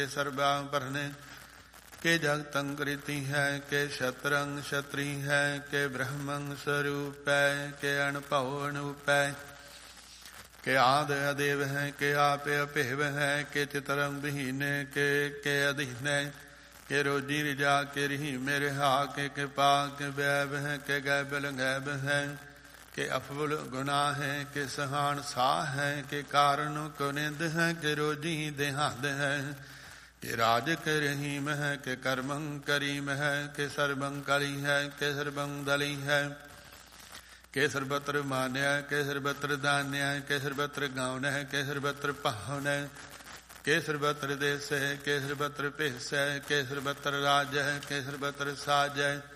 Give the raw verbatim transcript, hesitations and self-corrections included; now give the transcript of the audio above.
ਸਰਬਾ ਭਰਨੇ ਕੇ ਜਗਤੰ ਕ੍ਰਿਤੀ ਹੈ ਕੇ ਸ਼ਤਰੰਗ ਸ਼ਤਰੀ ਹੈ ਕੇ ਬ੍ਰਹਮੰ ਸਰੂਪੈ ਕੇ ਅਣਭਉ ਅਨੂਪੈ ਕੇ ਆਦਿ ਅਦੇਵ ਹੈ ਕੇ ਆਪੇ ਅਭੇਵ ਹੈ ਕੇ ਚਿਤਰੰ ਵਿਹੀਨੇ ਕੇ ਕੇ ਅਧੀਨੈ ਕੇ ਰੋਜੀ ਰਿਜਾ ਕੇ ਰਹੀ ਮੇਰੇ ਹਾ ਕੇ ਕਿਰਪਾ ਕੇ ਵੈਬ ਹੈ ਕੇ ਗੈਬਲ ਗੈਬ ਹੈ ਕਿ ਅਫਵਲ ਗੁਨਾਹ ਹੈ ਕਿ ਸਹਾਨ ਸਾਹ ਹੈ ਕਿ ਕਾਰਨ ਕੁਨਿੰਦ ਹੈ ਕਿ ਰੋਜੀ ਦੇਹਾਂਦ ਹੈ ਕਿ ਰਾਜ ਕੇ ਰਹੀਮ ਹੈ ਕਿ ਕਰਮੰ ਕਰੀਮ ਹੈ ਕਿ ਸਰਬੰ ਕਲੀ ਹੈ ਕਿ ਸਰਬੰ ਦਲੀ ਹੈ ਕਿ ਸਰਬਤਰ ਮਾਨਿਆ ਕਿ ਸਰਬਤਰ ਦਾਨਿਆ ਕਿ ਸਰਬਤਰ ਗਾਉਨ ਹੈ ਕਿ ਸਰਬਤਰ ਪਾਵਨ ਹੈ ਕਿ ਸਰਬਤਰ ਦੇਸ ਹੈ ਕਿ ਸਰਬਤਰ ਭੇਸ ਹੈ ਕਿ ਸਰਬਤਰ ਰਾਜ ਹੈ ਕਿ ਸਰਬਤਰ ਸਾਜ ਹੈ